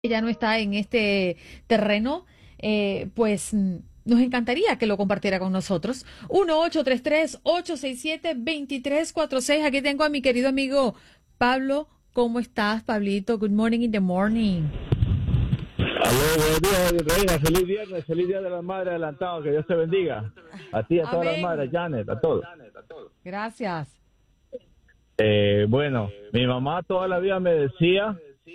ya no está en este terreno, pues nos encantaría que lo compartiera con nosotros. 1-833-867-2346. Aquí tengo a mi querido amigo Pablo. ¿Cómo estás, Pablito? Good morning in the morning. Aló, buenos días, Reina. Feliz viernes, feliz día de las madres adelantado. Que Dios te bendiga. A ti, a todas las madres, Janet, a todos. Gracias. Bueno, mi mamá toda la vida me decía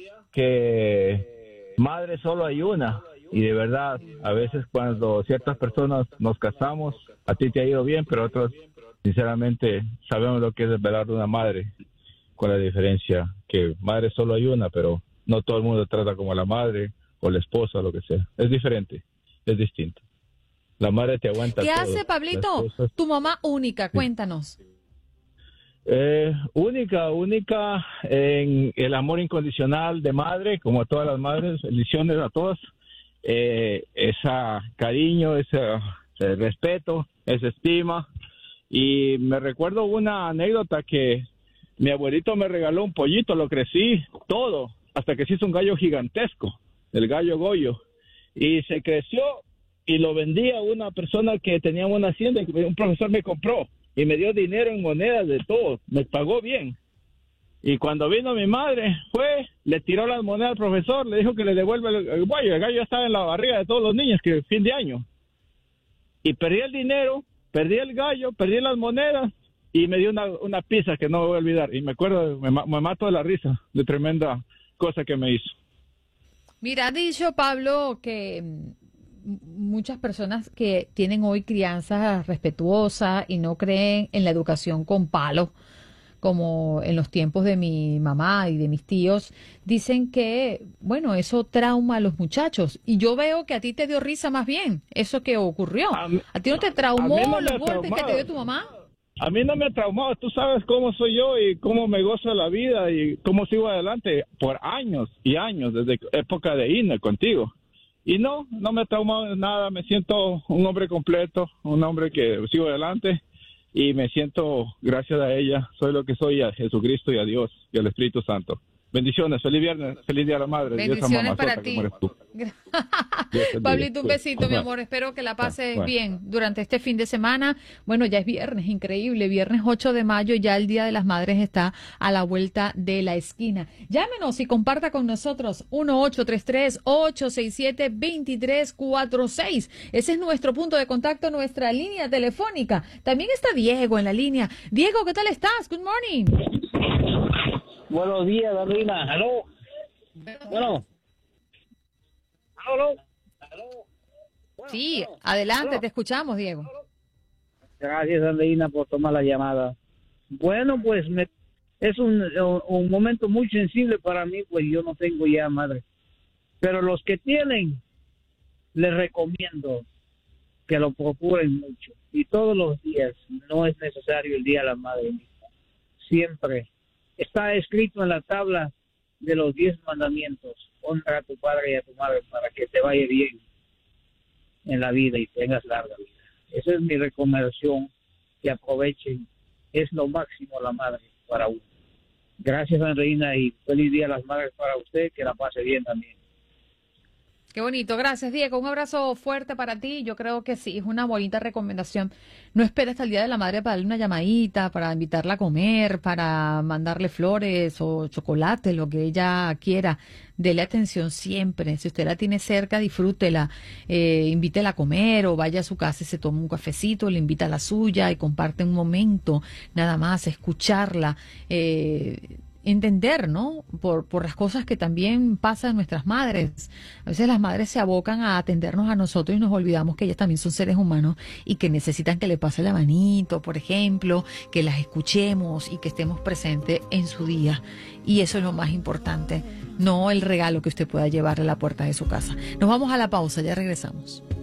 que madre solo hay una. Y de verdad, a veces cuando ciertas personas nos casamos, a ti te ha ido bien, pero otros, sinceramente, sabemos lo que es velar de una madre. Con la diferencia que madre solo hay una, pero no todo el mundo trata como la madre o la esposa o lo que sea. Es diferente, es distinto. La madre te aguanta ¿Qué todo. hace, Pablito? Tu mamá única, cuéntanos. Única en el amor incondicional de madre, como a todas las madres, bendiciones a todas. Ese cariño, ese respeto, esa estima. Y me recuerdo una anécdota que mi abuelito me regaló un pollito, lo crecí todo, hasta que se hizo un gallo gigantesco, el gallo Goyo. Y se creció y lo vendí a una persona que tenía una hacienda, que un profesor me compró y me dio dinero en monedas de todo, me pagó bien. Y cuando vino mi madre, le tiró las monedas al profesor, le dijo que le devuelva el gallo. El gallo ya estaba en la barriga de todos los niños, que fin de año. Y perdí el dinero, perdí el gallo, perdí las monedas y me dio una pizza que no me voy a olvidar. Y me acuerdo, me mato de la risa de tremenda cosa que me hizo. Mira, ha dicho Pablo que muchas personas que tienen hoy crianza respetuosa y no creen en la educación con palos, como en los tiempos de mi mamá y de mis tíos, dicen que, bueno, eso trauma a los muchachos. Y yo veo que a ti te dio risa más bien eso que ocurrió. ¿A ti no te traumó los golpes que te dio tu mamá? A mí no me ha traumado. Tú sabes cómo soy yo y cómo me gozo la vida y cómo sigo adelante por años y años, desde época de INE contigo. Y no me ha traumado nada. Me siento un hombre completo, un hombre que sigo adelante. Y me siento, gracias a ella, soy lo que soy, a Jesucristo y a Dios y al Espíritu Santo. Bendiciones, feliz viernes, feliz día de la madre. Bendiciones para ti. Pablito, un besito, mi amor. Espero que la pases bien durante este fin de semana. Bueno, ya es viernes, increíble. Viernes 8 de mayo, ya el Día de las Madres está a la vuelta de la esquina. Llámenos y comparta con nosotros 1-833-867-2346. Ese es nuestro punto de contacto, nuestra línea telefónica. También está Diego en la línea. Diego, ¿qué tal estás? Good morning. Buenos días, Andreina. ¿Aló? Bueno. ¿Aló? Sí, adelante, te escuchamos, Diego. Gracias, Andreina, por tomar la llamada. Bueno, pues es un momento muy sensible para mí, pues yo no tengo ya madre. Pero los que tienen, les recomiendo que lo procuren mucho. Y todos los días, no es necesario el Día de la Madre. Siempre. Está escrito en la tabla de los 10 mandamientos. Honra a tu padre y a tu madre para que te vaya bien en la vida y tengas larga vida. Esa es mi recomendación, que aprovechen. Es lo máximo la madre para uno. Gracias, Andreina, y feliz día a las madres para usted. Que la pase bien también. Qué bonito, gracias Diego, un abrazo fuerte para ti. Yo creo que sí, es una bonita recomendación. No esperes hasta el Día de la Madre para darle una llamadita, para invitarla a comer, para mandarle flores o chocolate, lo que ella quiera. Dele atención siempre. Si usted la tiene cerca, disfrútela, invítela a comer o vaya a su casa y se toma un cafecito, le invita a la suya y comparte un momento, nada más, escucharla. Entender, ¿no? Por las cosas que también pasan en nuestras madres. A veces las madres se abocan a atendernos a nosotros y nos olvidamos que ellas también son seres humanos y que necesitan que le pase la manito, por ejemplo, que las escuchemos y que estemos presentes en su día. Y eso es lo más importante, no el regalo que usted pueda llevarle a la puerta de su casa. Nos vamos a la pausa, ya regresamos.